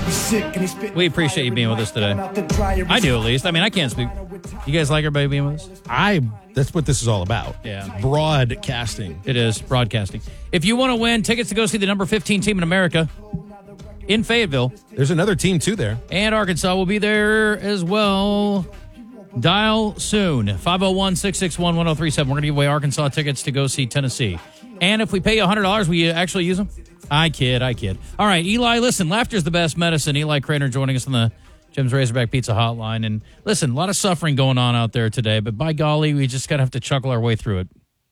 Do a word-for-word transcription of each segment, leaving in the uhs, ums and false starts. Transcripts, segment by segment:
We appreciate you being with us today. I do, at least. I mean, I can't speak. You guys like everybody being with us? I. That's what this is all about. Yeah. Broadcasting. It is, broadcasting. If you want to win tickets to go see the number fifteen team in America in Fayetteville. There's another team, too, there. And Arkansas will be there as well. Dial soon. five oh one, six six one, one oh three seven. We're going to give away Arkansas tickets to go see Tennessee. And if we pay you one hundred dollars, will you actually use them? I kid, I kid. All right, Eli, listen, laughter's the best medicine. Eli Craner joining us on the Jim's Razorback Pizza Hotline. And listen, a lot of suffering going on out there today, but by golly, we just got to have to chuckle our way through it.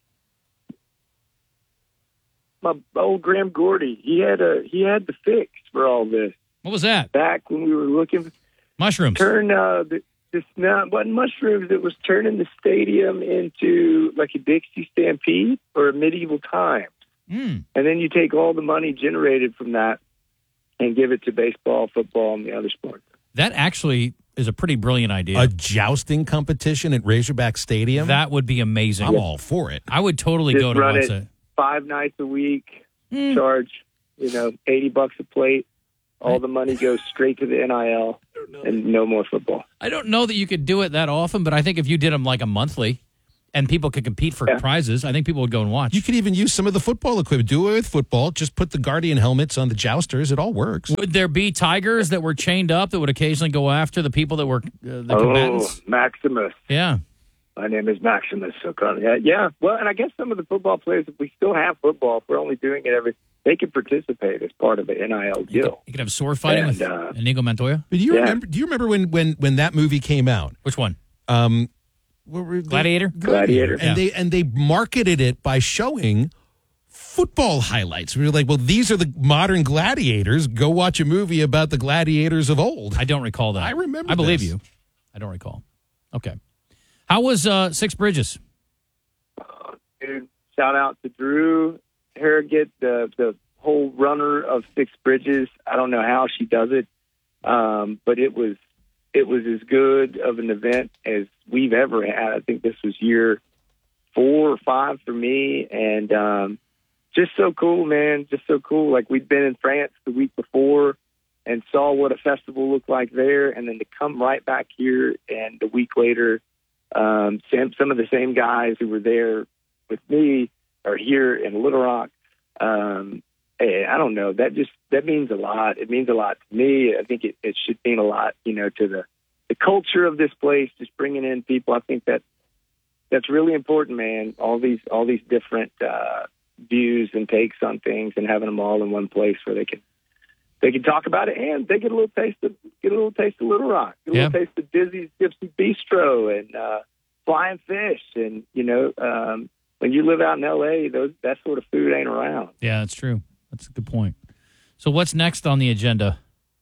My old Graham Gordy, he had a he had the fix for all this. What was that? Back when we were looking, mushrooms. Turn uh, the, this not wasn't mushrooms. It was turning the stadium into like a Dixie Stampede or a medieval time. Mm. And then you take all the money generated from that and give it to baseball, football, and the other sports. That actually is a pretty brilliant idea. A jousting competition at Razorback Stadium? That would be amazing. I'm yeah. all for it. I would totally Just go to run watch it it. Five nights a week, mm. charge, you know, eighty bucks a plate. All the money goes straight to the N I L and no more football. I don't know that you could do it that often, but I think if you did them like a monthly and people could compete for yeah. prizes, I think people would go and watch. You could even use some of the football equipment. Do it with football. Just put the Guardian helmets on the jousters. It all works. Would there be tigers that were chained up that would occasionally go after the people that were uh, the oh, combatants? Maximus. Yeah. My name is Maximus. So yeah, yeah. Well, and I guess some of the football players, if we still have football, if we're only doing it every, they could participate as part of the N I L deal. You could, you could have sword fighting and, with uh, Inigo Montoya. But do you yeah. remember? Do you remember when, when, when that movie came out? Which one? Um, what were they? Gladiator. Gladiator. And yeah. they and they marketed it by showing football highlights. We were like, well, these are the modern gladiators. Go watch a movie about the gladiators of old. I don't recall that. I remember. I believe this. you. I don't recall. Okay. How was uh, Six Bridges? Dude, shout out to Drew Harrogate, the the whole runner of Six Bridges. I don't know how she does it, um, but it was it was as good of an event as we've ever had. I think this was year four or five for me, and um, just so cool, man. Just so cool. Like, we'd been in France the week before and saw what a festival looked like there, and then to come right back here and a week later, um, some, some of the same guys who were there with me are here in Little Rock. Um, and I don't know. That just that means a lot. It means a lot to me. I think it, it should mean a lot, you know, to the, the culture of this place. Just bringing in people. I think that that's really important, man. All these all these different uh, views and takes on things, and having them all in one place where they can they can talk about it, and they get a little taste of get a little taste of Little Rock, get a yeah. little taste of Dizzy's Gypsy Bistro and uh, Flying Fish, and you know. Um, When you live out in L A, those that sort of food ain't around. Yeah, that's true. That's a good point. So what's next on the agenda?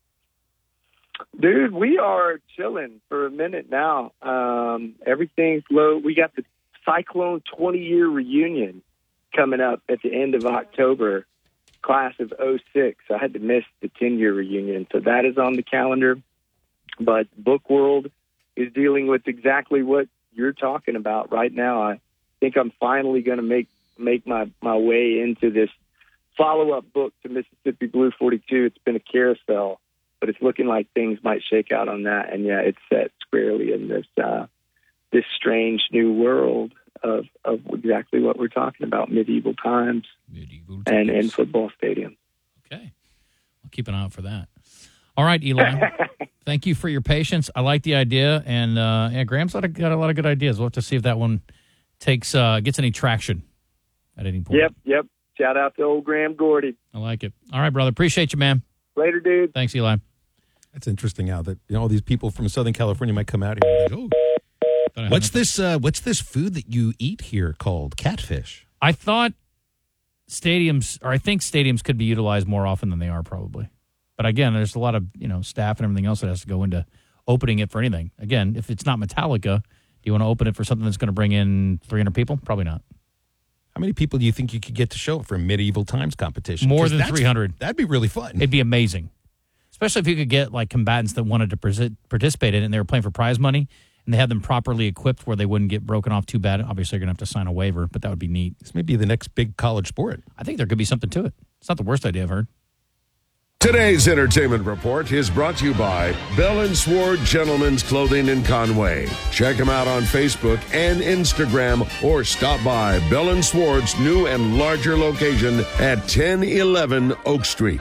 Dude, we are chilling for a minute now. Um, everything's low. We got the Cyclone twenty-year reunion coming up at the end of October, class of oh six. I had to miss the ten-year reunion, so that is on the calendar. But Book World is dealing with exactly what you're talking about right now. I think I'm finally going to make make my, my way into this follow-up book to Mississippi Blue forty-two. It's been a carousel, but it's looking like things might shake out on that. And, yeah, it's set squarely in this uh, this strange new world of, of exactly what we're talking about, medieval times, medieval times. and in football stadiums. Okay. I'll keep an eye out for that. All right, Eli. Thank you for your patience. I like the idea. And, uh, yeah, Graham's got a, got a lot of good ideas. We'll have to see if that one takes uh, gets any traction at any point. Yep, yep. Shout out to old Graham Gordy. I like it. All right, brother. Appreciate you, man. Later, dude. Thanks, Eli. That's interesting how that you know all these people from Southern California might come out here. And like, oh, what's this? Uh, what's this food that you eat here called catfish? I thought stadiums, or I think stadiums, could be utilized more often than they are, probably. But again, there's a lot of you know staff and everything else that has to go into opening it for anything. Again, if it's not Metallica, do you want to open it for something that's going to bring in three hundred people? Probably not. How many people do you think you could get to show up for a medieval times competition? More than three hundred. That'd be really fun. It'd be amazing. Especially if you could get like combatants that wanted to participate in it and they were playing for prize money and they had them properly equipped where they wouldn't get broken off too bad. Obviously, you're going to have to sign a waiver, but that would be neat. This may be the next big college sport. I think there could be something to it. It's not the worst idea I've heard. Today's entertainment report is brought to you by Bell and Sword Gentlemen's Clothing in Conway. Check them out on Facebook and Instagram or stop by Bell and Sword's new and larger location at ten eleven Oak Street.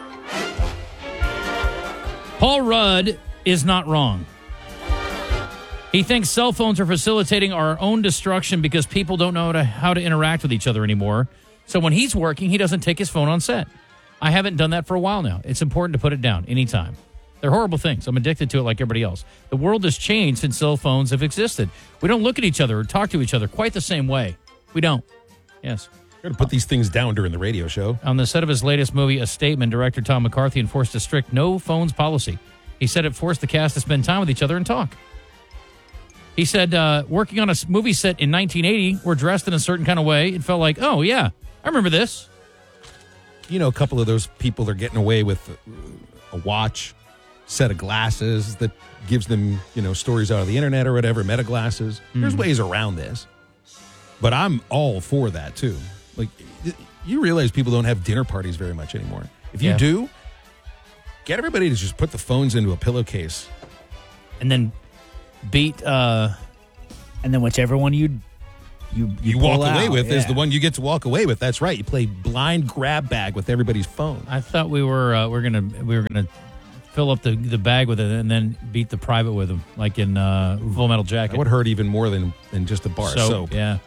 Paul Rudd is not wrong. He thinks cell phones are facilitating our own destruction because people don't know how to, how to interact with each other anymore. So when he's working, he doesn't take his phone on set. I haven't done that for a while now. It's important to put it down anytime. They're horrible things. I'm addicted to it like everybody else. The world has changed since cell phones have existed. We don't look at each other or talk to each other quite the same way. We don't. Yes. Got to put these things down during the radio show. On the set of his latest movie, A Statement, director Tom McCarthy enforced a strict no phones policy. He said it forced the cast to spend time with each other and talk. He said, uh, working on a movie set in nineteen eighty, we're dressed in a certain kind of way. It felt like, oh, yeah, I remember this. You know, a couple of those people are getting away with a watch, set of glasses that gives them, you know, stories out of the internet or whatever, meta glasses. Mm. There's ways around this. But I'm all for that, too. Like, you realize people don't have dinner parties very much anymore. If you yeah. do, get everybody to just put the phones into a pillowcase. And then beat... Uh, and then whichever one you... You, you, you walk out. away with yeah. is the one you get to walk away with. That's right. You play blind grab bag with everybody's phone. I thought we were uh, we're gonna we were gonna fill up the, the bag with it and then beat the private with them, like in uh, Full Metal Jacket. That would hurt even more than, than just a bar of soap. soap. Yeah,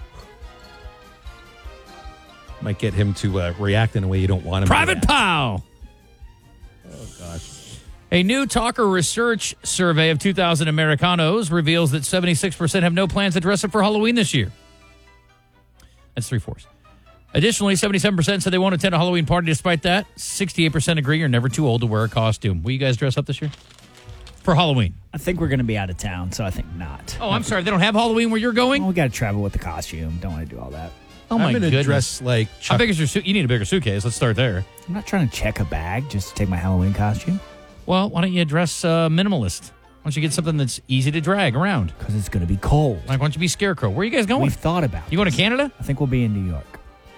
might get him to uh, react in a way you don't want him. Private to Pow. Oh gosh. A new Talker Research survey of two thousand Americanos reveals that seventy-six percent have no plans to dress up for Halloween this year. That's three-fourths. Additionally, seventy-seven percent said they won't attend a Halloween party. Despite that, sixty-eight percent agree you're never too old to wear a costume. Will you guys dress up this year? For Halloween? I think we're going to be out of town, so I think not. Oh, I'm sorry. They don't have Halloween where you're going? Well, we got to travel with the costume. Don't want to do all that. Oh, my I'm gonna goodness. dress like Chuck. How big is your suit? You need a bigger suitcase. Let's start there. I'm not trying to check a bag just to take my Halloween costume. Well, why don't you dress uh, minimalist? Why don't you get something that's easy to drag around? Because it's going to be cold. Like, why don't you be Scarecrow? Where are you guys going? We've thought about it. You going to Canada? I think we'll be in New York.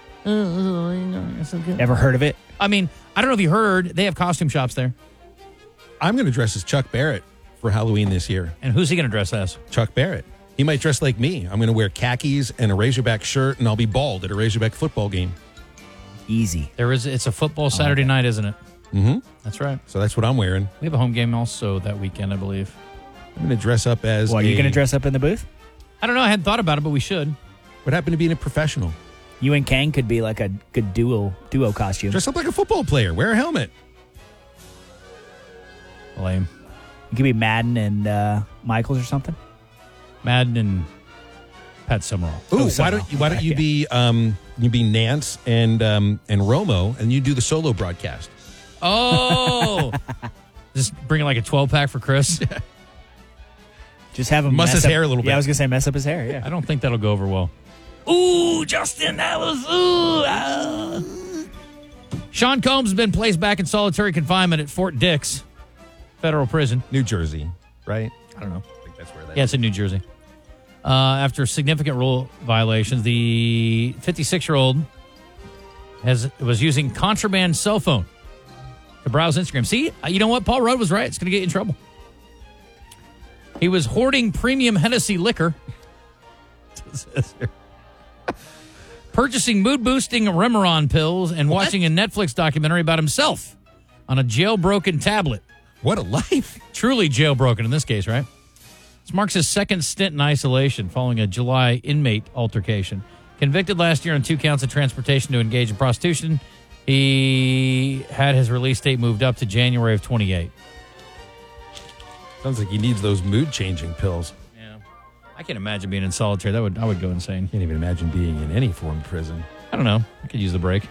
Ever heard of it? I mean, I don't know if you heard, they have costume shops there. I'm going to dress as Chuck Barrett for Halloween this year. And who's he going to dress as? Chuck Barrett. He might dress like me. I'm going to wear khakis and a Razorback shirt, and I'll be bald at a Razorback football game. Easy. There is. It's a football Saturday night, isn't it? Mm-hmm. That's right. So that's what I'm wearing. We have a home game also that weekend, I believe. I'm going to dress up as Well, are a, you going to dress up in the booth? I don't know. I hadn't thought about it, but we should. What happened to being a professional? You and Kang could be like a good duo duo costume. Dress up like a football player. Wear a helmet. Lame. You could be Madden and uh, Michaels or something. Madden and Pat Summerall. Ooh, Oh, why somehow. don't you, why don't you Yeah. be um you be Nance and um and Romo, and you do the solo broadcast? Oh! Just bring like a twelve pack for Chris. Just have him Muss mess his up- hair a little Yeah, bit. I was going to say mess up his hair, yeah. I don't think that'll go over well. Ooh, Justin, that was ooh. Ah. Sean Combs has been placed back in solitary confinement at Fort Dix Federal Prison. New Jersey, right? I don't know. I think that's where that Yeah, is. it's in New Jersey. Uh, after significant rule violations, the fifty-six-year-old has was using contraband cell phone to browse Instagram. See, you know what? Paul Rudd was right. It's going to get you in trouble. He was hoarding premium Hennessy liquor, purchasing mood-boosting Remeron pills, and What? watching a Netflix documentary about himself on a jailbroken tablet. What a life. Truly jailbroken in this case, right? This marks his second stint in isolation following a July inmate altercation. Convicted last year on two counts of transportation to engage in prostitution, he had his release date moved up to January of twenty-eight. Sounds like he needs those mood-changing pills. Yeah, I can't imagine being in solitary. That would I would go insane. Can't even imagine being in any form of prison. I don't know. I could use the break.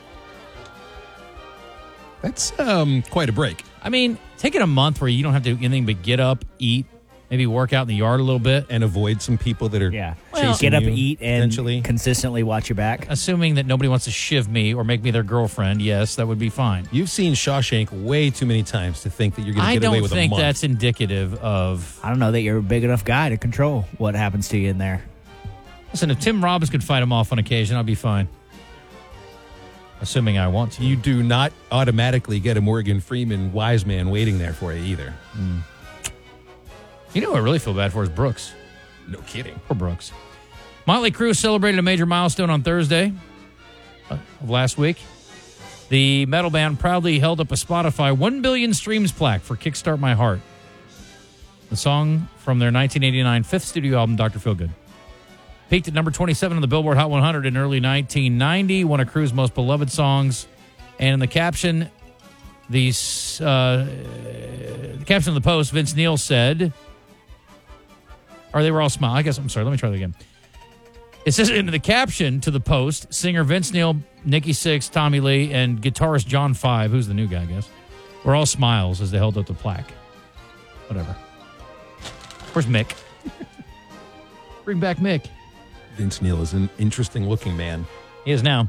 That's um quite a break. I mean, taking a month where you don't have to do anything but get up, eat, maybe work out in the yard a little bit. And avoid some people that are Yeah. chasing Get up, you, eat, and potentially. consistently watch your back. Assuming that nobody wants to shiv me or make me their girlfriend, yes, that would be fine. You've seen Shawshank way too many times to think that you're going to I get away don't with a think month. that's indicative of... I don't know that you're a big enough guy to control what happens to you in there. Listen, if Tim Robbins could fight him off on occasion, I'll be fine. assuming I want to. You do not automatically get a Morgan Freeman wise man waiting there for you either. You know who I really feel bad for is Brooks. No kidding. Poor Brooks. Motley Crue celebrated a major milestone on Thursday uh, of last week. The metal band proudly held up a Spotify one billion streams plaque for Kickstart My Heart, the song from their nineteen eighty-nine fifth studio album, Doctor Feelgood. Peaked at number twenty-seven on the Billboard Hot one hundred in early nineteen ninety, one of Crue's most beloved songs. And in the caption, the, uh, the caption of the post, Vince Neil said, or they were all smiling. I guess, I'm sorry, let me try that again. It says in the caption to the post, singer Vince Neil, Nikki Sixx, Tommy Lee, and guitarist John Five, who's the new guy, I guess, were all smiles as they held up the plaque. Whatever. Where's Mick? Bring back Mick. Vince Neil is an interesting looking man. He is now.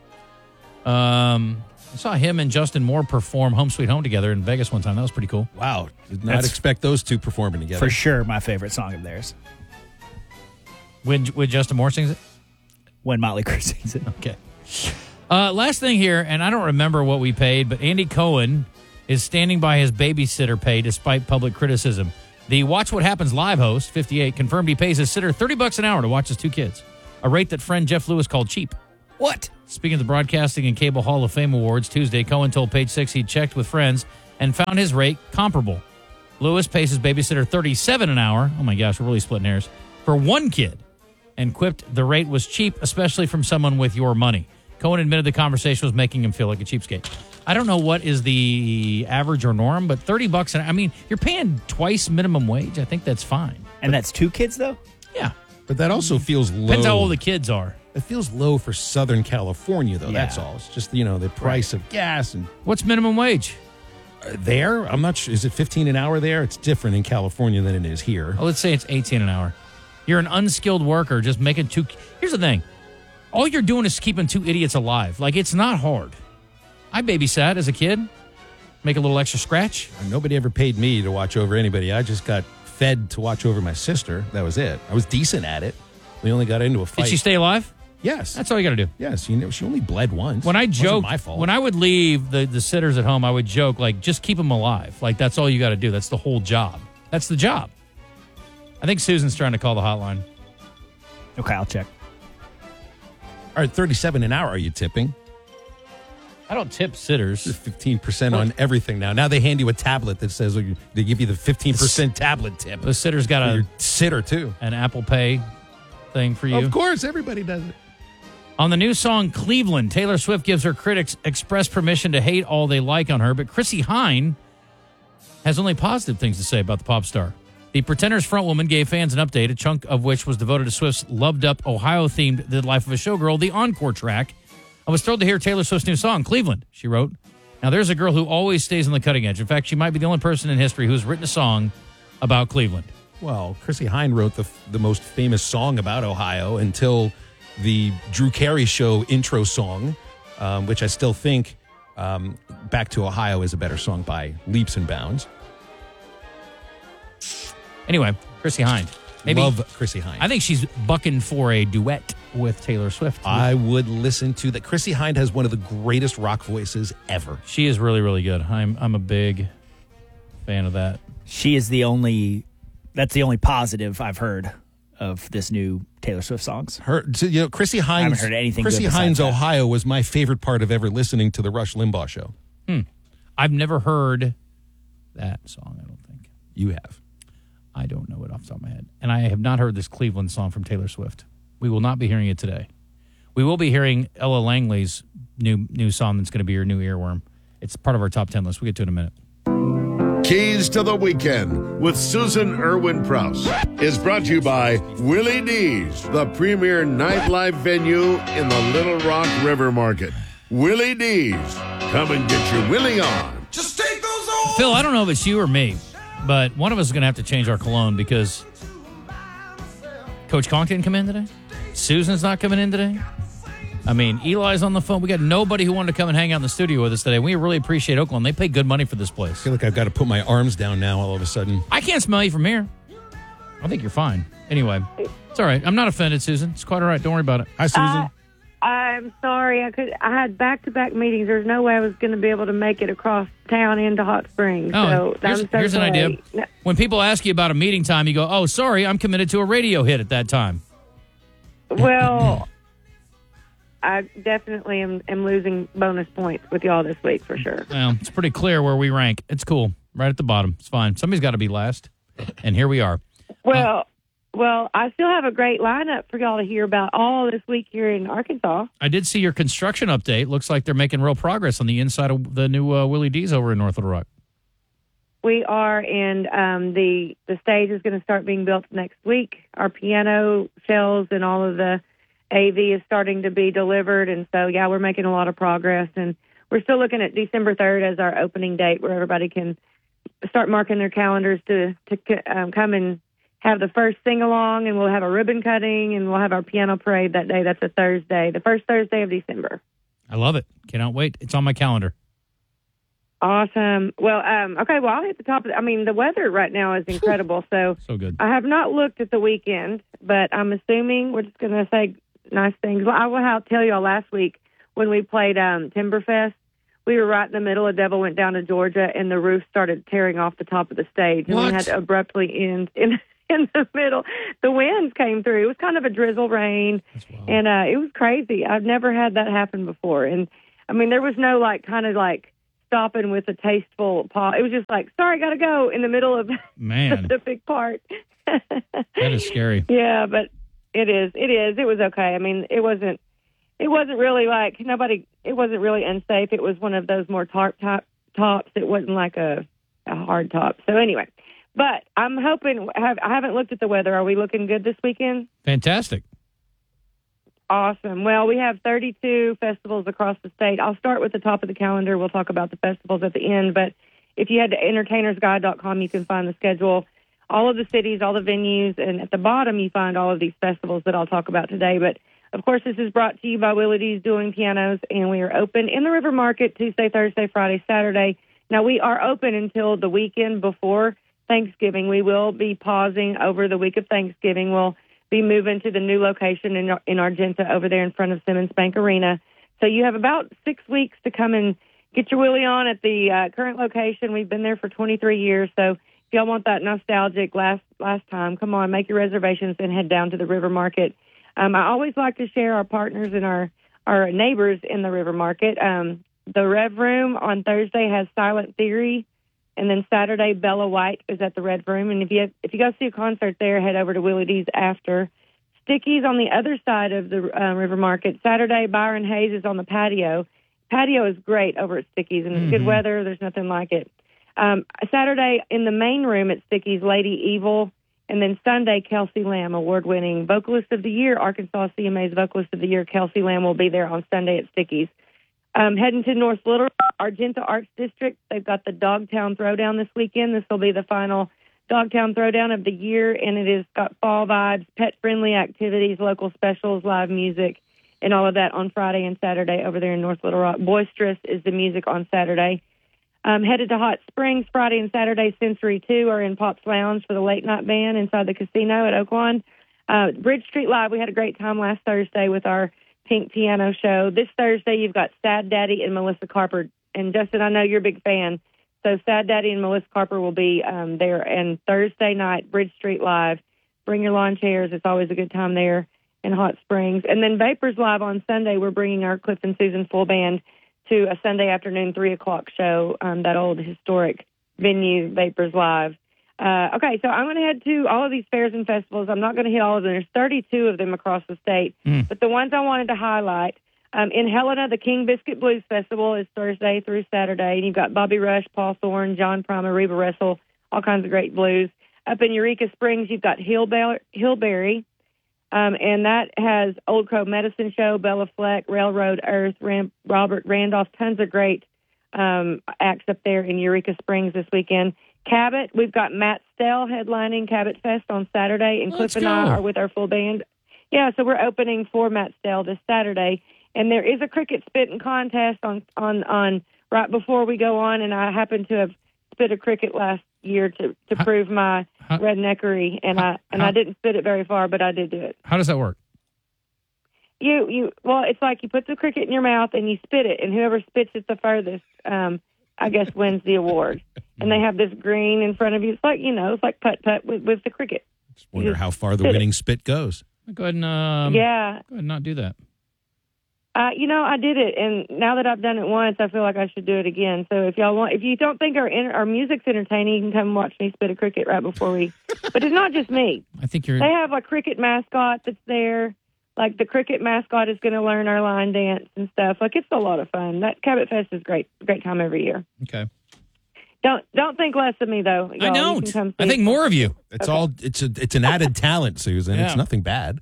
Um, I saw him and Justin Moore perform Home Sweet Home together in Vegas one time. That was pretty cool. Wow. Did not That's expect those two performing together. For sure, my favorite song of theirs. When, when Justin Moore sings it? When Motley Crue sings it. Okay. Uh, last thing here, and I don't remember what we paid, but Andy Cohen is standing by his babysitter pay despite public criticism. The Watch What Happens live host, fifty-eight, confirmed he pays his sitter thirty bucks an hour to watch his two kids, a rate that friend Jeff Lewis called cheap. What? Speaking of the Broadcasting and Cable Hall of Fame Awards, Tuesday, Cohen told Page Six he checked with friends and found his rate comparable. Lewis pays his babysitter thirty-seven an hour. Oh my gosh, we're really splitting hairs. For one kid. And quipped the rate was cheap, especially from someone with your money. Cohen admitted the conversation was making him feel like a cheapskate. I don't know what is the average or norm, but thirty bucks an I mean, you're paying twice minimum wage. I think that's fine. And that's two kids, though? Yeah. But that also feels low. Depends how old the kids are. It feels low for Southern California, though. Yeah. That's all. It's just, you know, the price of gas. And What's minimum wage? uh, there, I'm not sure. Is it fifteen an hour there? It's different in California than it is here. Oh, let's say it's eighteen an hour. You're an unskilled worker just making two. Here's the thing. All you're doing is keeping two idiots alive. Like, it's not hard. I babysat as a kid. Make a little extra scratch. Nobody ever paid me to watch over anybody. I just got fed to watch over my sister. That was it. I was decent at it. We only got into a fight. Did she stay alive? Yes. That's all you got to do. Yes. You know, she only bled once. When I It wasn't joke, my fault. when I would leave the, the sitters at home, I would joke, like, just keep them alive. Like, that's all you got to do. That's the whole job. That's the job. I think Susan's trying to call the hotline. Okay, I'll check. All right, thirty-seven an hour. Are you tipping? I don't tip sitters. fifteen percent on everything now. Now they hand you a tablet that says they give you the fifteen percent tablet tip. The sitter's got For a your sitter, too. an Apple Pay thing for you. Of course, everybody does it. On the new song Cleveland, Taylor Swift gives her critics express permission to hate all they like on her, but Chrissy Hine has only positive things to say about the pop star. The Pretenders frontwoman gave fans an update, a chunk of which was devoted to Swift's loved-up Ohio-themed The Life of a Showgirl, the encore track. I was thrilled to hear Taylor Swift's new song, Cleveland, she wrote. Now, there's a girl who always stays on the cutting edge. In fact, she might be the only person in history who's written a song about Cleveland. Well, Chrissy Hine wrote the the most famous song about Ohio until the Drew Carey Show intro song, um, which I still think um, Back to Ohio is a better song by leaps and bounds. Anyway, Chrissy Hine. Maybe, Love Chrissy Hine. I think she's bucking for a duet with Taylor Swift. I would listen to that. Chrissy Hine has one of the greatest rock voices ever. She is really, really good. I'm I'm a big fan of that. She is the only, that's the only positive I've heard of this new Taylor Swift songs. Her, so, you know, Chrissy Hines. haven't heard anything Chrissy good besides Hines, that. Ohio, was my favorite part of ever listening to the Rush Limbaugh show. I've never heard that song, I don't think. You have. I don't know it off the top of my head. And I have not heard this Cleveland song from Taylor Swift. We will not be hearing it today. We will be hearing Ella Langley's new new song that's going to be her new earworm. It's part of our top ten list. We'll get to it in a minute. Keys to the Weekend with Susan Irwin Prouse is brought to you by Willie D's, the premier nightlife venue in the Little Rock River Market. Willie D's. Come and get your Willie on. Just take those old. Phil, I don't know if it's you or me, but one of us is going to have to change our cologne because Coach Conk didn't come in today. Susan's not coming in today. I mean, Eli's on the phone. We got nobody who wanted to come and hang out in the studio with us today. We really appreciate Oakland. They pay good money for this I place. feel like I've got to put my arms down now all of a sudden. I can't smell you from here. I think you're fine. Anyway, it's all right. I'm not offended, Susan. It's quite all right. Don't worry about it. Hi, Susan. Uh, I'm sorry. I could. I had back-to-back meetings. There's no way I was going to be able to make it across town into Hot Springs. Oh, so here's, I'm so here's an sorry. idea. No, When people ask you about a meeting time, you go, oh, sorry, I'm committed to a radio hit at that time. well, I definitely am, am losing bonus points with y'all this week for sure. Well, it's pretty clear where we rank. It's cool. Right at the bottom. It's fine. Somebody's got to be last. And here we are. Well, uh, well, I still have a great lineup for y'all to hear about all this week here in Arkansas. I did see your construction update. Looks like they're making real progress on the inside of the new uh, Willie D's over in North Little Rock. We are, and um, the the stage is going to start being built next week. Our piano shelves and all of the A V is starting to be delivered, and so, yeah, we're making a lot of progress. And we're still looking at December third as our opening date where everybody can start marking their calendars to, to um, come and have the first sing-along, and we'll have a ribbon cutting, and we'll have our piano parade that day. That's a Thursday, the first Thursday of December. I love it. Cannot wait. It's on my calendar. Awesome. Well, um, okay, well, I'll hit the top of the, I mean, the weather right now is incredible, so So good. I have not looked at the weekend, but I'm assuming we're just going to say nice things. Well, I will have, tell y'all last week when we played um, Timberfest, we were right in the middle of Devil Went Down to Georgia, and the roof started tearing off the top of the stage, and What? we had to abruptly end in in the middle. The winds came through. It was kind of a drizzle rain, and uh, it was crazy. I've never had that happen before. And, I mean, there was no, like, kind of, like, stopping with a tasteful pause. It was just like, sorry, got to go in the middle of Man, the big part. that is scary. Yeah, but it is. It is. It was okay. I mean, it wasn't, it wasn't really like, nobody, it wasn't really unsafe. It was one of those more tarp top tops. It wasn't like a, a hard top. So, anyway. But I'm hoping, have, I haven't looked at the weather. Are we looking good this weekend? Fantastic. Awesome. Well, we have thirty-two festivals across the state. I'll start with the top of the calendar. We'll talk about the festivals at the end. But if you head to entertainers guide dot com, you can find the schedule, all of the cities, all the venues, and at the bottom you find all of these festivals that I'll talk about today. But, of course, this is brought to you by Willie D's Dueling Pianos, and we are open in the River Market Tuesday, Thursday, Friday, Saturday. Now, we are open until the weekend before Thanksgiving. We will be pausing over the week of Thanksgiving. We'll be moving to the new location in, in Argenta over there in front of Simmons Bank Arena. So you have about six weeks to come and get your Willie on at the uh, current location. We've been there for twenty-three years. So if y'all want that nostalgic last last time, come on, make your reservations and head down to the River Market. Um, I always like to share our partners and our, our neighbors in the River Market. Um, the Rev Room on Thursday has Silent Theory. And then Saturday, Bella White is at the Red Room. And if you if you go see a concert there, head over to Willie D's after. Sticky's on the other side of the uh, River Market. Saturday, Byron Hayes is on the patio. Patio is great over at Sticky's, and it's Mm-hmm. good weather. There's nothing like it. Um, Saturday, in the main room at Sticky's, Lady Evil. And then Sunday, Kelsey Lamb, award-winning Vocalist of the Year, Arkansas C M A's Vocalist of the Year. Kelsey Lamb will be there on Sunday at Sticky's. Um, heading to North Little Argenta Arts District, they've got the Dogtown Throwdown this weekend. This will be the final Dogtown Throwdown of the year, and it has got fall vibes, pet-friendly activities, local specials, live music, and all of that on Friday and Saturday over there in North Little Rock. Boisterous is the music on Saturday. Um, headed to Hot Springs Friday and Saturday. Sensory two are in Pop's Lounge for the late night band inside the casino at Oaklawn. Uh, Bridge Street Live, we had a great time last Thursday with our Pink Piano Show. This Thursday, you've got Sad Daddy and Melissa Carper. And, Justin, I know you're a big fan. So Sad Daddy and Melissa Carper will be um, there. And Thursday night, Bridge Street Live. Bring your lawn chairs. It's always a good time there in Hot Springs. And then Vapors Live on Sunday. We're bringing our Cliff and Susan full band to a Sunday afternoon, three o'clock show, um, that old historic venue, Vapors Live. Uh, okay, so I'm going to head to all of these fairs and festivals. I'm not going to hit all of them. There's thirty-two of them across the state. Mm. But the ones I wanted to highlight, um, in Helena, the King Biscuit Blues Festival is Thursday through Saturday. And you've got Bobby Rush, Paul Thorne, John Prima, Reba Russell, all kinds of great blues. Up in Eureka Springs, you've got Hillberry, Hillberry um, and that has Old Crow Medicine Show, Bella Fleck, Railroad Earth, Ram- Robert Randolph, tons of great um, acts up there in Eureka Springs this weekend. Cabot, we've got Matt Stell headlining Cabot Fest on Saturday, and Let's Cliff and go. I are with our full band. Yeah, so we're opening for Matt Stell this Saturday, and there is a cricket spitting contest on on on right before we go on, and I happen to have spit a cricket last year to to How- prove my how- redneckery, and I and how- I didn't spit it very far, but I did do it. How does that work? You you well, it's like you put the cricket in your mouth and you spit it, and whoever spits it the furthest, um, I guess, wins the award. And they have this green in front of you. It's like you know, it's like putt putt with, with the cricket. Just wonder just how far the spit winning it. spit goes. Go ahead and um, Yeah, go ahead and not do that. uh, you know, I did it, and now that I've done it once, I feel like I should do it again. So if y'all want, if you don't think our our music's entertaining, you can come watch me spit a cricket right before we. But it's not just me. I think you're. They have a cricket mascot that's there. Like the cricket mascot is going to learn our line dance and stuff. Like it's a lot of fun. That Cabot Fest is great, great time every year. Okay. Don't don't think less of me though. I Y'all. You don't. can come I see think it. more of you. It's Okay. all it's a it's an added talent, Susan. Yeah. It's nothing bad.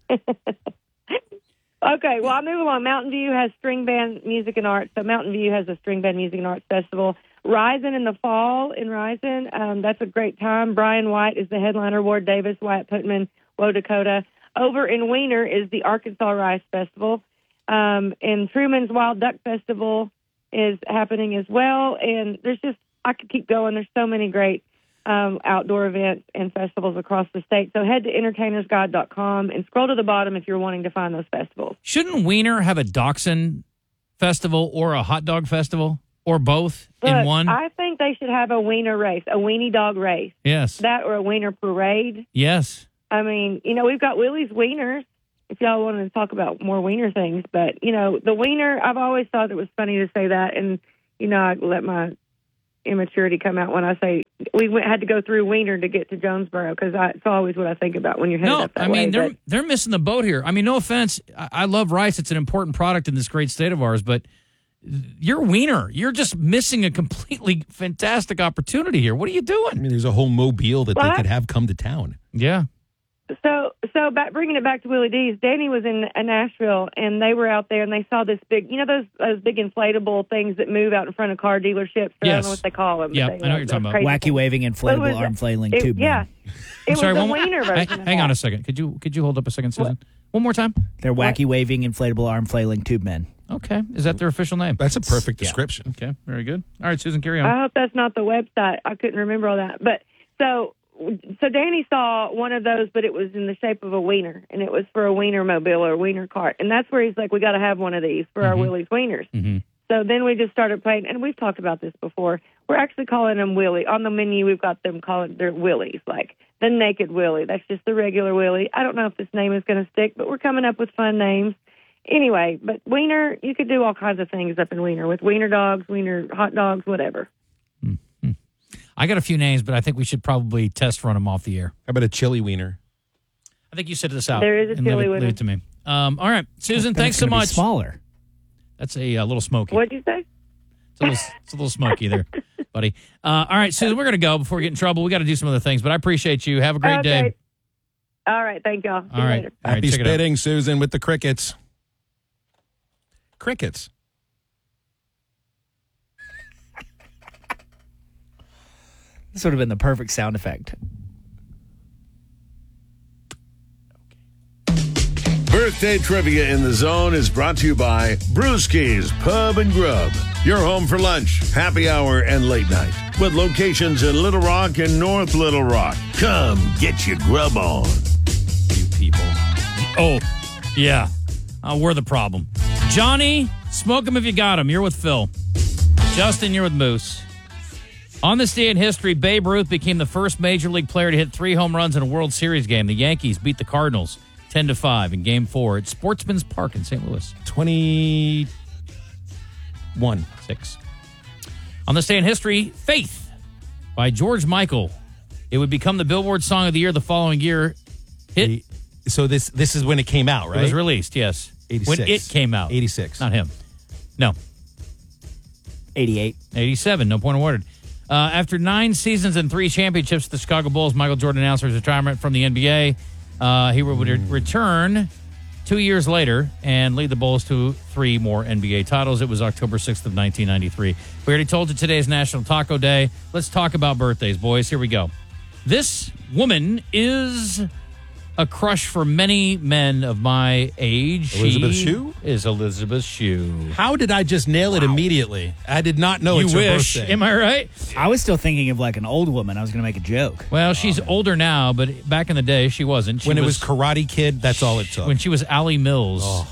Okay, well, I'll move along. Mountain View has string band music and arts. So Mountain View has a string band music and arts festival. Rising in the fall in Rising, um, that's a great time. Brian White is the headliner. Ward Davis, Wyatt Putman, Woe Dakota. Over in Wiener is the Arkansas Rice Festival. Um, and Truman's Wild Duck Festival is happening as well. And there's just, I could keep going. There's so many great um, outdoor events and festivals across the state. So head to entertainers guide dot com and scroll to the bottom if you're wanting to find those festivals. Shouldn't Wiener have a dachshund festival or a hot dog festival or both in Look, one? I think they should have a wiener race, a weenie dog race. Yes. That or a wiener parade. Yes. I mean, you know, we've got Willie's Wieners, if y'all wanted to talk about more wiener things. But, you know, the wiener, I've always thought it was funny to say that. And, you know, I let my immaturity come out when I say we went, had to go through Wiener to get to Jonesboro because it's always what I think about when you're headed No, up that I mean way. they're But they're missing the boat here. I mean, no offense, I, I love rice; it's an important product in this great state of ours. But you're Wiener. You're just missing a completely fantastic opportunity here. What are you I doing? mean, there's a whole mobile that Well, they I- could have come to town. Yeah. So, so back, bringing it back to Willie D's, Danny was in uh, Nashville, and they were out there, and they saw this big, you know, those those big inflatable things that move out in front of car dealerships. I Yes. don't know what they call them. but Yeah, they, I know what you're talking those about. crazy Wacky things. waving What inflatable was arm it? flailing It- tube. Yeah, man. it was Sorry, the one more. wiener Hang, version. of hang on that. a second. Could you could you hold up a second, Susan? One more time. They're wacky waving inflatable arm flailing tube men. Okay. Is that their official name? That's a perfect Yeah. description. Okay. Very good. All right, Susan, carry on. I hope that's not the website. I couldn't remember all that. But so, so Danny saw one of those, but it was in the shape of a wiener, and it was for a wiener mobile or a wiener cart. And that's where he's like, we got to have one of these for our Willie's Wieners. mm-hmm. So then we just started playing, and we've talked about this before. We're actually calling them Willie. On the menu, we've got them calling they're Willies, like the Naked Willie. That's just the regular Willie. I don't know if this name is going to stick, but we're coming up with fun names. Anyway, but Wiener, you could do all kinds of things up in Wiener with wiener dogs, wiener hot dogs, whatever. I got a few names, but I think we should probably test run them off the air. How about a chili wiener? I think you set this out. There is a and leave chili it, wiener. leave it to me. Um, all right, Susan, Then thanks it's so gonna be much. Smaller. That's a, uh little smoky. What'd you say? It's a little, it's a little smoky there, buddy. Uh, all right, Susan, we're going to go before we get in trouble. We got to do some other things, but I appreciate you. Have a great Okay. day. All right, thank y'all. See All you right. later. All right, Happy check it out. spitting, Susan, with the crickets. Crickets. This would have been the perfect sound effect. Birthday Trivia in the Zone is brought to you by Brewski's Pub and Grub. Your home for lunch, happy hour, and late night. With locations in Little Rock and North Little Rock. Come get your grub on. You people. Oh, yeah. Uh, we're the problem. Johnny, smoke them if you got them. You're with Phil. Justin, you're with Moose. On this day in history, Babe Ruth became the first major league player to hit three home runs in a World Series game. The Yankees beat the Cardinals ten to five in Game four at Sportsman's Park in Saint Louis. twenty-one. Six. On this day in history, Faith by George Michael. It would become the Billboard Song of the Year the following year. Hit. So this this is when it came out, right? It was released, yes. eighty-six. When it came out. eighty-six. Not him. No. eighty-eight. eighty-seven. No point awarded. Uh, after nine seasons and three championships, the Chicago Bulls, Michael Jordan announced his retirement from the N B A. Uh, he would re- return two years later and lead the Bulls to three more N B A titles. It was October sixth of nineteen ninety-three. We already told you today's National Taco Day. Let's talk about birthdays, boys. Here we go. This woman is a crush for many men of my age. Elizabeth She Shue? is Elizabeth Shue. How did I just nail it immediately? I did not know You it's her wish. birthday. Am I right? I was still thinking of like an old woman. I was going to make a joke. Well, she's older now, but back in the day, she wasn't. She when it was Karate Kid, that's all it took. when she was Allie Mills.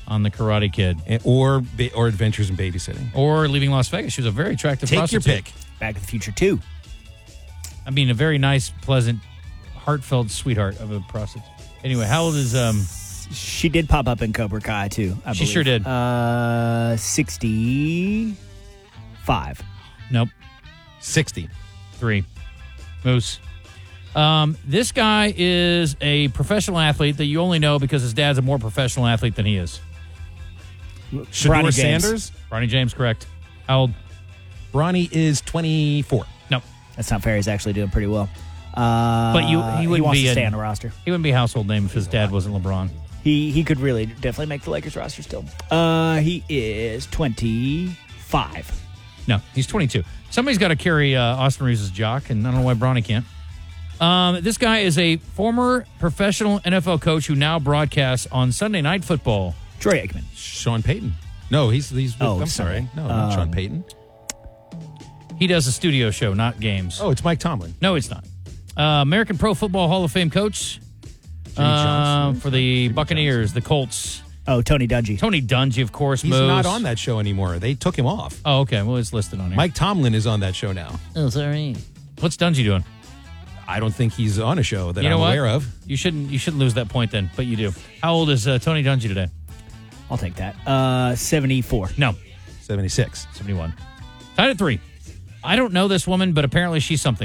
on The Karate Kid. And- Or ba- or Adventures in Babysitting. Or Leaving Las Vegas. She was a very attractive Take your prostitute. pick. Back to the Future two. I mean, a very nice, pleasant, heartfelt sweetheart of a prostitute. Anyway, how old is... um? She did pop up in Cobra Kai, too, I She believe. sure did. Uh, sixty-five. Nope. sixty. Three. Moose. Um, this guy is a professional athlete that you only know because his dad's a more professional athlete than he is. Shador Bronny James. Sanders. Ronnie James, correct. How old? Bronny is twenty-four. No. That's not fair. He's actually doing pretty well. Uh, But you- he wouldn't wants be to stay in- on the roster. He wouldn't be a household name if his dad wasn't LeBron. He he could really definitely make the Lakers roster still. Uh, he is twenty-five. No, he's twenty-two. Somebody's got to carry uh, Austin Reeves' jock, and I don't know why Bronny can't. Um, this guy is a former professional N F L coach who now broadcasts on Sunday Night Football. Troy Aikman. Sean Payton. No, he's he's. With, Oh, I'm sorry. sorry. No, not Um, Sean Payton. He does a studio show, not games. Oh, it's Mike Tomlin. No, it's not. Uh, American Pro Football Hall of Fame coach Jimmy uh, Johnson. for the Jimmy Buccaneers, the Colts. Oh, Tony Dungy. Tony Dungy, of course. He's Moose. not on that show anymore. They took him off. Oh, okay. Well, it's listed on here. Mike Tomlin is on that show now. Oh, sorry. What's Dungy doing? I don't think he's on a show that You know I'm what? aware of. You shouldn't. You shouldn't lose that point then, but you do. How old is uh, Tony Dungy today? I'll take that. Uh, seventy-four. No, seventy-six. seventy-one. Tied at three. I don't know this woman, but apparently she's something.